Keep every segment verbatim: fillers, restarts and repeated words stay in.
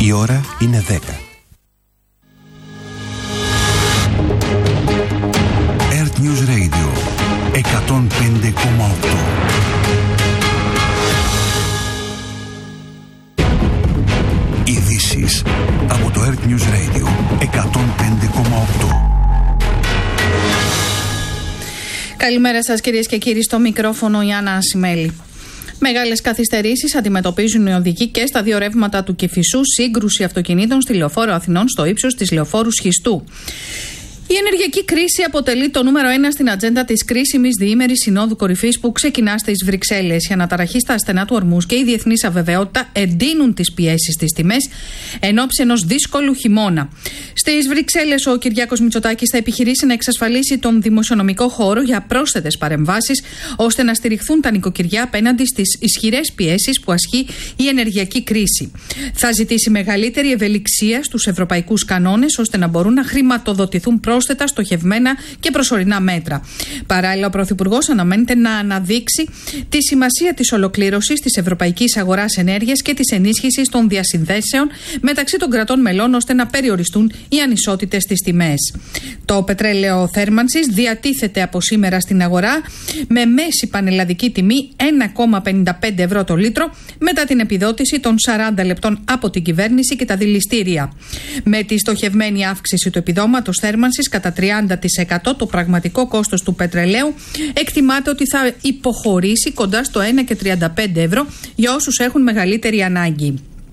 Η ώρα είναι δέκα. Earth News Radio εκατόν πέντε κόμμα οκτώ. Ειδήσεις από το Earth News Radio εκατόν πέντε κόμμα οκτώ. Καλημέρα σας κυρίες και κύριοι, στο μικρόφωνο η Άννα Ασημέλη. Μεγάλες καθυστερήσεις αντιμετωπίζουν οι οδικοί και στα δύο ρεύματα του Κηφισού, σύγκρουση αυτοκινήτων στη Λεωφόρο Αθηνών στο ύψος της Λεωφόρου Σχιστού. Η ενεργειακή κρίση αποτελεί το νούμερο ένα στην ατζέντα της κρίσιμης διήμερης συνόδου κορυφής που ξεκινά στις Βρυξέλλες. Η αναταραχή στα στενά του Ορμούς και η διεθνής αβεβαιότητα εντείνουν τις πιέσεις στις τιμές εν ώψη ενός δύσκολου χειμώνα. Στις Βρυξέλλες ο Κυριάκος Μητσοτάκης θα επιχειρήσει να εξασφαλίσει τον δημοσιονομικό χώρο για πρόσθετες παρεμβάσεις ώστε να στηριχθούν τα νοικοκυριά απέναντι στις ισχυρές πιέσεις που ασκεί η ενεργειακή κρίση. Θα ζητήσει μεγαλύτερη ευελιξία στους ευρωπαϊκούς κανόνες ώστε να μπορούν να χρηματοδοτηθούν πρόσθετα στοχευμένα και προσωρινά μέτρα. Παράλληλα, ο Πρωθυπουργός αναμένεται να αναδείξει τη σημασία της ολοκλήρωσης της ευρωπαϊκής αγοράς ενέργειας και της ενίσχυσης των διασυνδέσεων μεταξύ των κρατών μελών ώστε να περιοριστούν οι ανισότητες στις τιμές. Το πετρέλαιο θέρμανσης διατίθεται από σήμερα στην αγορά με μέση πανελλαδική τιμή ένα κόμμα πενήντα πέντε ευρώ το λίτρο μετά την επιδότηση των σαράντα λεπτών από την κυβέρνηση και τα δηληστήρια. Με τη στοχευμένη αύξηση του επιδόματος θέρμανσης κατά τριάντα τοις εκατό το πραγματικό κόστος του πετρελαίου εκτιμάται ότι θα υποχωρήσει κοντά στο ένα κόμμα τριάντα πέντε ευρώ για όσους έχουν μεγαλύτερη ανάγκη.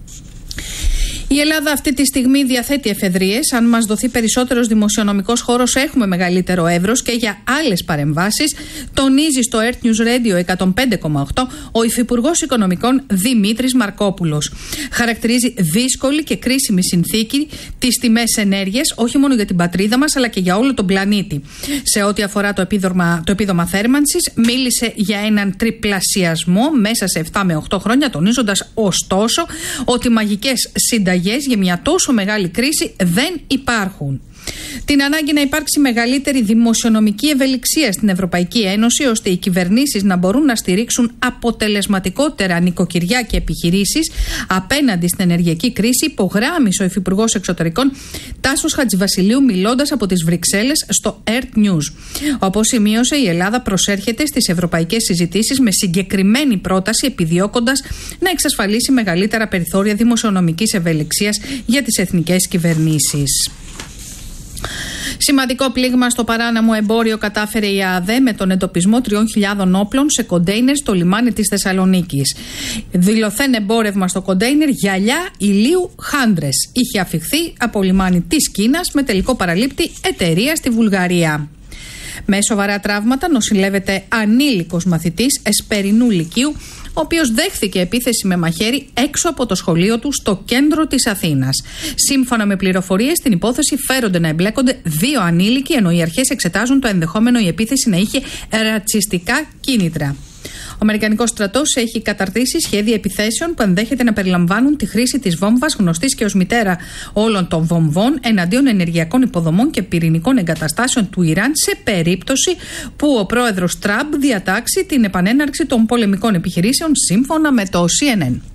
Η Ελλάδα αυτή τη στιγμή διαθέτει εφεδρείες. Αν μας δοθεί περισσότερος δημοσιονομικός χώρος, έχουμε μεγαλύτερο εύρος και για άλλες παρεμβάσεις, τονίζει στο Earth News Radio εκατόν πέντε κόμμα οκτώ ο Υφυπουργός Οικονομικών Δημήτρης Μαρκόπουλος. Χαρακτηρίζει δύσκολη και κρίσιμη συνθήκη τις τιμές ενέργειας, όχι μόνο για την πατρίδα μας, αλλά και για όλο τον πλανήτη. Σε ό,τι αφορά το επίδομα, το επίδομα θέρμανσης, μίλησε για έναν τριπλασιασμό μέσα σε επτά με οκτώ χρόνια, τονίζοντας ωστόσο ότι μαγικές συνταγές για μια τόσο μεγάλη κρίση δεν υπάρχουν. Την ανάγκη να υπάρξει μεγαλύτερη δημοσιονομική ευελιξία στην Ευρωπαϊκή Ένωση ώστε οι κυβερνήσεις να μπορούν να στηρίξουν αποτελεσματικότερα νοικοκυριά και επιχειρήσεις απέναντι στην ενεργειακή κρίση, υπογράμμισε ο Υφυπουργός Εξωτερικών Τάσος Χατζηβασιλείου μιλώντας από τις Βρυξέλλες στο Earth News. Όπως σημείωσε, η Ελλάδα προσέρχεται στις ευρωπαϊκές συζητήσεις με συγκεκριμένη πρόταση, επιδιώκοντας να εξασφαλίσει μεγαλύτερα περιθώρια δημοσιονομικής ευελιξίας για τις εθνικές κυβερνήσεις. Σημαντικό πλήγμα στο παράνομο εμπόριο κατάφερε η ΑΔΕ με τον εντοπισμό τριών χιλιάδων όπλων σε κοντέινερ στο λιμάνι της Θεσσαλονίκης. Δηλωθέν εμπόρευμα στο κοντέινερ γυαλιά ηλίου χάντρες. Είχε αφιχθεί από λιμάνι της Κίνας με τελικό παραλήπτη εταιρεία στη Βουλγαρία. Με σοβαρά τραύματα νοσηλεύεται ανήλικος μαθητής Εσπερινού Λυκείου, ο οποίος δέχθηκε επίθεση με μαχαίρι έξω από το σχολείο του στο κέντρο της Αθήνας. Σύμφωνα με πληροφορίες, στην υπόθεση φέρονται να εμπλέκονται δύο ανήλικοι, ενώ οι αρχές εξετάζουν το ενδεχόμενο η επίθεση να είχε ρατσιστικά κίνητρα. Ο Αμερικανικός στρατός έχει καταρτήσει σχέδια επιθέσεων που ενδέχεται να περιλαμβάνουν τη χρήση της βόμβας, γνωστής και ως μητέρα όλων των βομβών, εναντίον ενεργειακών υποδομών και πυρηνικών εγκαταστάσεων του Ιράν, σε περίπτωση που ο πρόεδρος Τραμπ διατάξει την επανέναρξη των πολεμικών επιχειρήσεων, σύμφωνα με το σι εν εν.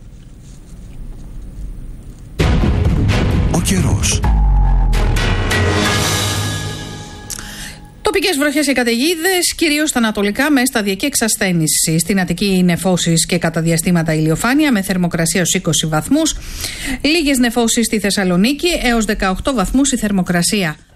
Ο καιρός. Τοπικές βροχές και καταιγίδες, κυρίως στα ανατολικά, με σταδιακή εξασθένηση. Στην Αττική νεφώσεις και κατά διαστήματα ηλιοφάνεια με θερμοκρασία ως είκοσι βαθμούς. Λίγες νεφώσεις στη Θεσσαλονίκη, έως δεκαοκτώ βαθμούς η θερμοκρασία.